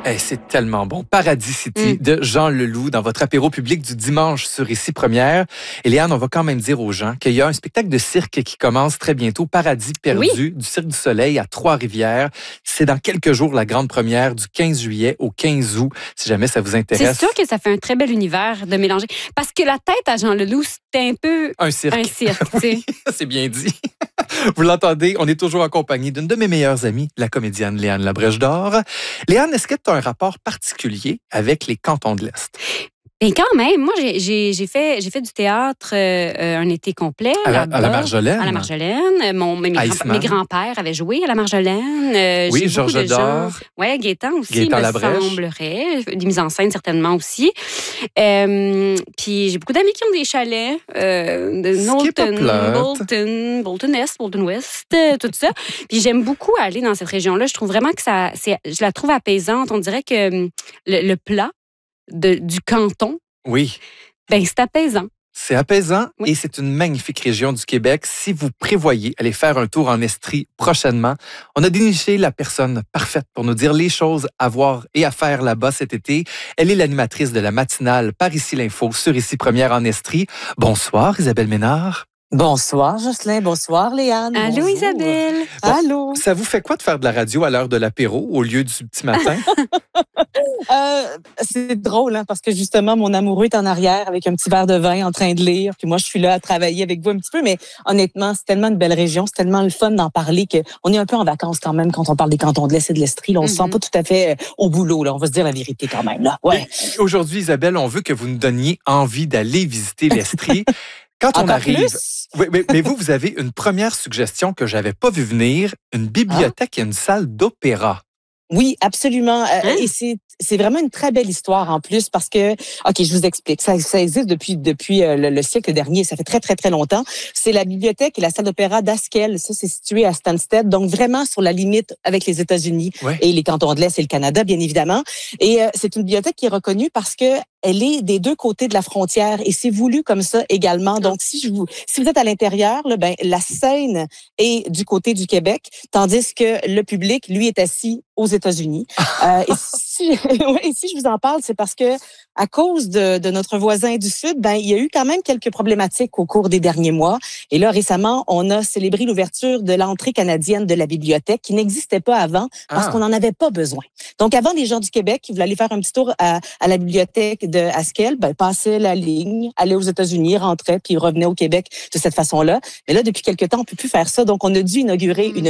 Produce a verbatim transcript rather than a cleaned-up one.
Hey, c'est tellement bon. Paradis City mm. de Jean Leloup dans votre apéro public du dimanche sur Ici Première. Et Léane, on va quand même dire aux gens qu'il y a un spectacle de cirque qui commence très bientôt, Paradis perdu, oui. du Cirque du Soleil à Trois-Rivières. C'est dans quelques jours la grande première du quinze juillet au quinze août, si jamais ça vous intéresse. C'est sûr que ça fait un très bel univers de mélanger. Parce que la tête à Jean Leloup, c'était un peu un cirque. Un cirque, oui, c'est bien dit. Vous l'entendez, on est toujours accompagné d'une de mes meilleures amies, la comédienne Léane Labrèche d'Or. Léane, est-ce que tu as un rapport particulier avec les cantons de l'Est? Bien, quand même. Moi, j'ai, j'ai, j'ai, fait, j'ai fait du théâtre euh, un été complet. À la, à la Marjolaine? À la Marjolaine. Mon, mes, mes, grand, mes grands-pères avaient joué à la Marjolaine. Euh, oui, Georges d'Or. Oui, Gaétan aussi, Gaétan me Labrèche. semblerait. Des mises en scène, certainement aussi. Euh, puis j'ai beaucoup d'amis qui ont des chalets. Euh, de Knowlton, Bolton, Bolton Est, Bolton Ouest, euh, tout ça. Puis j'aime beaucoup aller dans cette région-là. Je trouve vraiment que ça... C'est, je la trouve apaisante. On dirait que le, le plat De, du canton, oui. Ben, c'est apaisant. C'est apaisant oui. et c'est une magnifique région du Québec. Si vous prévoyez aller faire un tour en Estrie prochainement, on a déniché la personne parfaite pour nous dire les choses à voir et à faire là-bas cet été. Elle est l'animatrice de la matinale Par ici l'info sur Ici Première en Estrie. Bonsoir Isabelle Ménard. Bonsoir Jocelyn, bonsoir Léane. Allô bonjour. Isabelle. Bon, Allô. Ça vous fait quoi de faire de la radio à l'heure de l'apéro au lieu du petit matin? euh, c'est drôle, hein, parce que justement, mon amoureux est en arrière avec un petit verre de vin en train de lire, puis moi, je suis là à travailler avec vous un petit peu, mais honnêtement, c'est tellement une belle région, c'est tellement le fun d'en parler qu'on est un peu en vacances quand même quand on parle des cantons de l'Est et de l'Estrie. Là, on mm-hmm. se sent pas tout à fait au boulot, là, on va se dire la vérité quand même. Là. Ouais. Aujourd'hui, Isabelle, on veut que vous nous donniez envie d'aller visiter l'Estrie. Quand on Encore arrive, plus? Oui, mais, mais vous, vous avez une première suggestion que j'avais pas vu venir, une bibliothèque ah. et une salle d'opéra. Oui, absolument. Hein? Euh, et c'est c'est vraiment une très belle histoire en plus parce que, OK, je vous explique. Ça, ça existe depuis depuis euh, le, le siècle dernier. Ça fait très, très, très longtemps. C'est la bibliothèque et la salle d'opéra d'Haskell. Ça, c'est situé à Stansted. Donc, vraiment sur la limite avec les États-Unis ouais. et les cantons de l'Est et le Canada, bien évidemment. Et euh, c'est une bibliothèque qui est reconnue parce que elle est des deux côtés de la frontière et c'est voulu comme ça également. Donc, si je vous, si vous êtes à l'intérieur, là, ben, la scène est du côté du Québec, tandis que le public, lui, est assis aux États-Unis. euh, et, si, et si je vous en parle, c'est parce que à cause de, de notre voisin du Sud, ben, il y a eu quand même quelques problématiques au cours des derniers mois. Et là, récemment, on a célébré l'ouverture de l'entrée canadienne de la bibliothèque qui n'existait pas avant parce ah. qu'on n'en avait pas besoin. Donc, avant, les gens du Québec qui voulaient aller faire un petit tour à, à la bibliothèque de Haskell, ben, passaient la ligne, allaient aux États-Unis, rentraient, puis revenaient au Québec de cette façon-là. Mais là, depuis quelque temps, on ne peut plus faire ça. Donc, on a dû inaugurer une